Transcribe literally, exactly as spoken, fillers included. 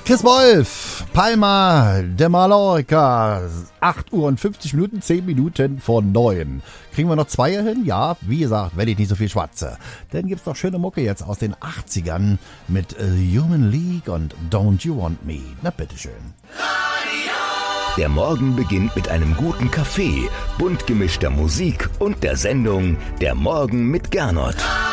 Chris Wolf, Palma de Mallorca, acht Uhr und fünfzig Minuten, zehn Minuten vor neun. Kriegen wir noch zwei hin? Ja, wie gesagt, wenn ich nicht so viel schwatze. Dann gibt's noch schöne Mucke jetzt aus den achtzigern mit äh, Human League und Don't You Want Me. Na bitteschön. Der Morgen beginnt mit einem guten Kaffee, bunt gemischter Musik und der Sendung Der Morgen mit Gernot.